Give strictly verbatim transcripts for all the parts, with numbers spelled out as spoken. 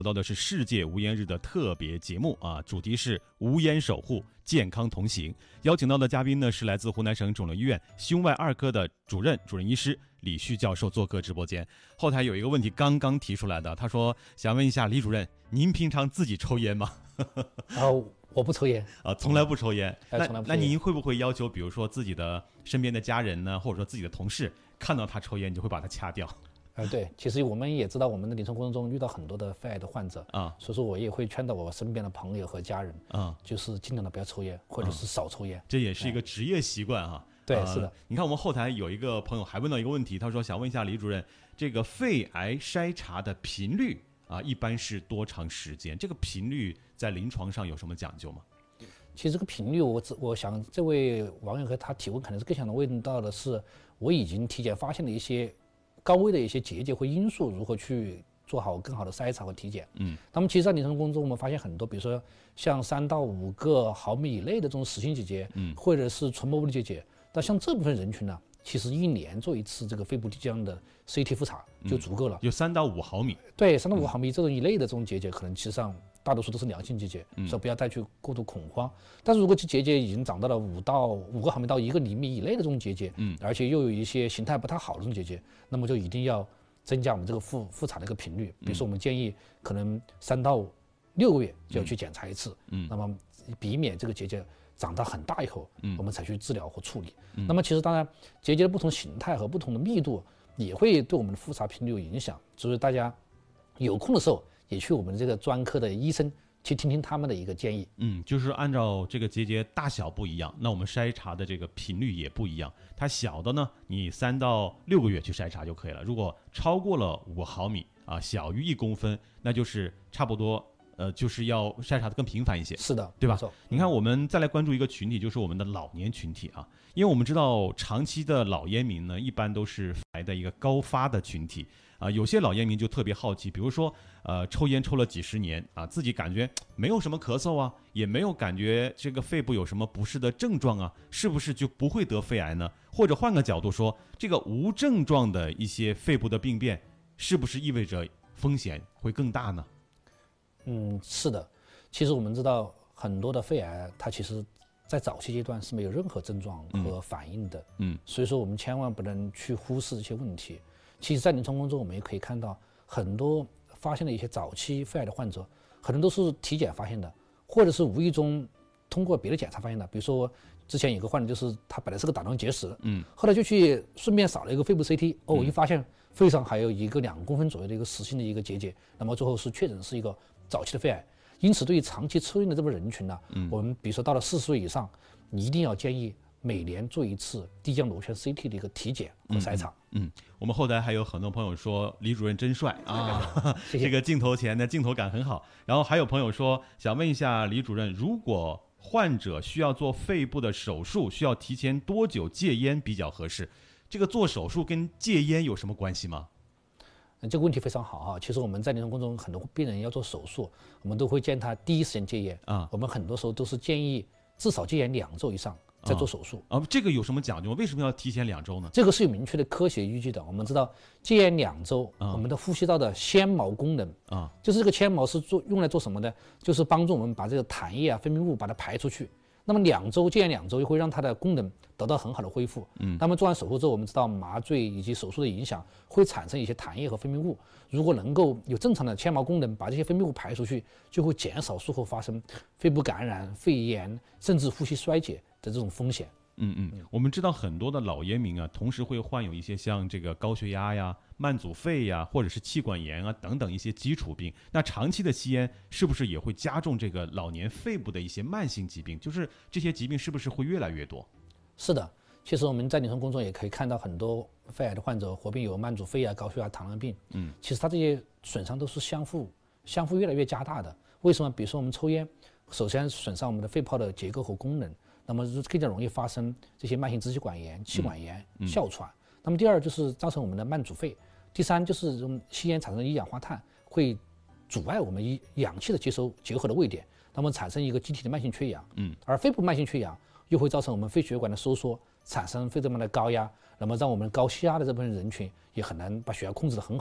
到的是世界无烟日的特别节目啊，主题是无烟守护，健康同行。邀请到的嘉宾呢是来自湖南省肿瘤医院胸外二科的主任主任医师李旭教授做客直播间。后台有一个问题刚刚提出来的，他说想问一下李主任，您平常自己抽烟吗？ 啊，我不抽烟啊，从来不抽烟。 嗯、 那从来不抽烟。 那您会不会要求，比如说自己的身边的家人呢，或者说自己的同事看到他抽烟，你就会把他掐掉？ 呃，对，其实我们也知道，我们的临床过程中遇到很多的肺癌的患者啊， 所以说我也会劝导我身边的朋友和家人啊， 就是尽量的不要抽烟，或者是少抽烟。 这也是一个职业习惯哈。 对， 呃、 是的。 你看我们后台有一个朋友还问到一个问题，他说想问一下李主任，这个肺癌筛查的频率啊，一般是多长时间？这个频率在临床上有什么讲究吗？ 其实这个频率我，我我想这位网友和他提问可能是更想问到的是，我已经体检发现了一些高危的一些结节或因素，如何去做好更好的筛查和体检。 嗯， 那么其实，在临床工作中，我们发现很多，比如说像三到五个毫米以内的这种实性结节，嗯，或者是纯膜物理结节，那像这部分人群呢，其实一年做一次这个肺部地浆的 C T 复查就足够了。 有三到五毫米。 对，三到五毫米这种以内的这种结节，可能其实上大多数都是良性结节，所以不要带去过度恐慌。但是如果这结节已经长到了五到五个毫米到一个厘米以内的这种结节，嗯，而且又有一些形态不太好的这种结节，那么就一定要增加我们这个复复查的一个频率。比如说，我们建议可能三到六个月就要去检查一次，嗯，那么避免这个结节长大很大以后，嗯，我们才去治疗或处理。嗯、那么其实当然，结节的不同形态和不同的密度也会对我们的复查频率有影响，所以大家有空的时候也去我们这个专科的医生去听听他们的一个建议。 嗯，就是按照这个结节大小不一样，那我们筛查的这个频率也不一样。它小的呢，你三到六个月去筛查就可以了。如果超过了五毫米啊，小于一公分，那就是差不多。呃，就是要筛查的更频繁一些， 是的， 对吧？你看，我们再来关注一个群体，就是我们的老年群体啊。因为我们知道，长期的老烟民呢，一般都是肺癌的一个高发的群体啊。有些老烟民就特别好奇，比如说，呃，抽烟抽了几十年啊，自己感觉没有什么咳嗽啊，也没有感觉这个肺部有什么不适的症状啊，是不是就不会得肺癌呢？或者换个角度说，这个无症状的一些肺部的病变，是不是意味着风险会更大呢？ 嗯，是的，其实我们知道很多的肺癌，它其实在早期阶段是没有任何症状和反应的，嗯，所以说我们千万不能去忽视这些问题。其实，在临床工作我们也可以看到，很多发现的一些早期肺癌的患者，可能都是体检发现的，或者是无意中通过别的检查发现的。比如说，之前有个患者就是他本来是个胆囊结石，嗯，后来就去顺便扫了一个肺部 C T， 哦，一发现肺上还有一个两公分左右的一个实性的一个结节，那么最后是确诊是一个早期的肺癌。因此，对于长期抽烟的这部分人群呢，嗯，我们比如说到了四十岁以上，你一定要建议每年做一次地浆螺旋 C T 的一个体检和筛查。 嗯，嗯我们后台还有很多朋友说李主任真帅啊， 谢谢。 这个镜头前的镜头感很好。然后还有朋友说想问一下李主任，如果患者需要做肺部的手术，需要提前多久戒烟比较合适？这个做手术跟戒烟有什么关系吗？ 这个问题非常好啊！其实我们在临床工作中，很多病人要做手术，我们都会建议他第一时间戒烟啊。我们很多时候都是建议至少戒烟两周以上再做手术啊。啊，这个有什么讲究？为什么要提前两周呢？ 这个是有明确的科学依据的。我们知道戒烟两周，啊、我们的呼吸道的纤毛功能啊，就是这个纤毛是做用来做什么的？就是帮助我们把这个痰液啊、分泌物把它排出去。那么两周戒烟两周，就会让它的功能得到很好的恢复。嗯，那么做完手术之后，我们知道麻醉以及手术的影响会产生一些痰液和分泌物。如果能够有正常的纤毛功能，把这些分泌物排出去，就会减少术后发生肺部感染、肺炎甚至呼吸衰竭的这种风险。 嗯嗯，我们知道很多的老烟民啊，同时会患有一些像这个高血压呀、慢阻肺呀，或者是气管炎啊等等一些基础病。那长期的吸烟是不是也会加重这个老年肺部的一些慢性疾病？就是这些疾病是不是会越来越多？ 是的，其实我们在临床工作也可以看到很多肺癌的患者合并有慢阻肺啊、高血压、糖尿病。嗯，其实它这些损伤都是相互相互越来越加大的。为什么？比如说我们抽烟，首先损伤我们的肺泡的结构和功能。那么更加容易发生这些慢性支气管炎、气管炎、嗯、哮喘。那么第二就是造成我们的慢阻肺，第三就是吸烟产生的一氧化碳会阻碍我们一氧气的接收结合的位点，那么产生一个机体的慢性缺氧。嗯，而肺部慢性缺氧又会造成我们肺血管的收缩，产生肺动脉的高压，那么让我们高血压的这部分人群也很难把血压控制得很好。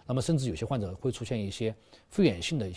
那么甚至有些患者会出现一些肺源性的